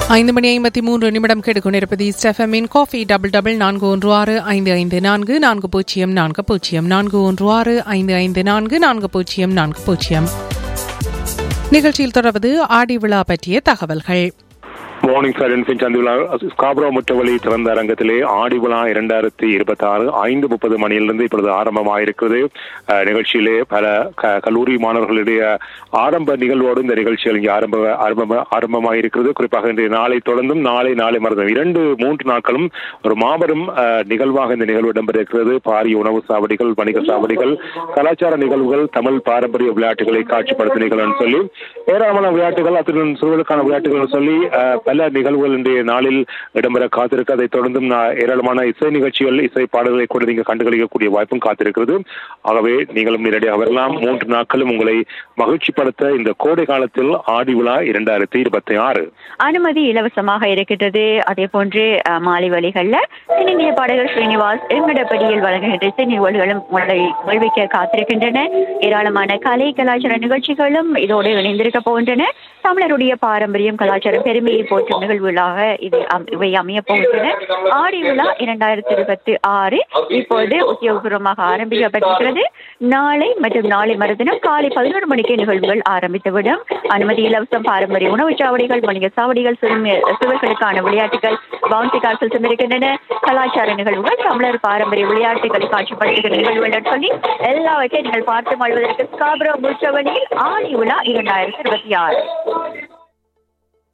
5:53 கேட்டுக்கொண்டிருப்பது ஸ்டெஃபமின் coffee double 4164554040 நிகழ்ச்சியில் தொடர்வது ஆடி விழா பற்றிய தகவல்கள். மார்னிங் சைலன்ஸின் சந்திவிழா ஸ்காப்ரோ முற்றவழி திறந்த அரங்கத்திலே ஆடி விழா 2026 5:30 மணியிலிருந்து இப்பொழுது ஆரம்பமாயிருக்கிறது. நிகழ்ச்சியிலே பல கல்லூரி மாணவர்களுடைய ஆரம்ப நிகழ்வோடு இந்த நிகழ்ச்சிகள் இங்கே ஆரம்பமாயிருக்கிறது. குறிப்பாக இன்றைய நாளை தொடர்ந்தும் நாளை மறுநாள் 2-3 நாட்களும் ஒரு மாபெரும் நிகழ்வாக இந்த நிகழ்வு இடம்பெற்றிருக்கிறது. பாரிய உணவு சாவடிகள், வணிக சாவடிகள், கலாச்சார நிகழ்வுகள், தமிழ் பாரம்பரிய விளையாட்டுகளை காட்சிப்படுத்தும் நிகழ்வுன்னு சொல்லி ஏராளமான விளையாட்டுகள், அத்துடன் சிறுவர்களுக்கான விளையாட்டுகள் சொல்லி பல நிகழ்வுகள் இன்றைய நாளில் இடம்பெற காத்திருக்கு. அதைத் தொடர்ந்தும் ஏராளமான இசை நிகழ்ச்சிகள், இசை பாடல்களை கூட நீங்கள் கண்டுகளிக்கக்கூடிய வாய்ப்பும் காத்திருக்கிறது. ஆகவே நீங்களும் நேரடியாக வரலாம். 3 நாட்களும் உங்களை மகிழ்ச்சிப்படுத்த இந்த கோடை காலத்தில் ஆடி விழா 2026 அனுமதி இலவசமாக இருக்கின்றது. அதே போன்று மாலை வழிகள்ல தென்னிந்திய பாடகர் ஸ்ரீனிவாஸ் எங்கடப்படியில் வழங்குகின்ற இசை நிகழ்வுகளும் உங்களை மகிழ்விக்க காத்திருக்கின்றன. ஏராளமான கலை கலாச்சார நிகழ்ச்சிகளும் இதோடு இணைந்திருக்க போகின்றன. தமிழருடைய பாரம்பரியம், கலாச்சாரம், பெருமையை போற்றும் நிகழ்வுகளாக இவை அமைய போகின்றன. ஆடி விழா 2026 இப்போது உத்தியோகபூர்வமாக ஆரம்பிக்கப்பட்டிருக்கிறது. நாளை மற்றும் நாளை மறுதினம் காலை 11 மணிக்கு நிகழ்வுகள் ஆரம்பித்துவிடும். அனுமதி இலவசம். பாரம்பரிய உணவுச் சாவடிகள், வணிக சாவடிகள், சிறுவர்களுக்கான விளையாட்டுகள், பவுன்சி கால்கள் இருக்கின்றன. கலாச்சார நிகழ்வுகள், தமிழர் பாரம்பரிய விளையாட்டுகளை காட்சிப்படுத்துகிற நிகழ்வுகள் சொல்லி எல்லாவற்றையும் நீங்கள் பார்த்து மகிழ்வதற்கு ஸ்காப்ரோ முற்றவழியில் ஆடி விழா 2026.